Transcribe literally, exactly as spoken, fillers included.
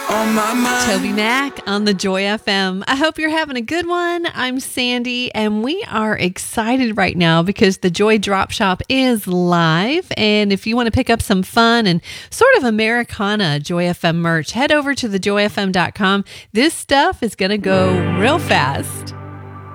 on my mind. Toby Mac on the Joy F M. I hope you're having a good one. I'm Sandy, and we are excited right now because the Joy Drop Shop is live. And if you want to pick up some fun and sort of Americana Joy F M merch, head over to the joy f m dot com. This stuff is going to go real fast.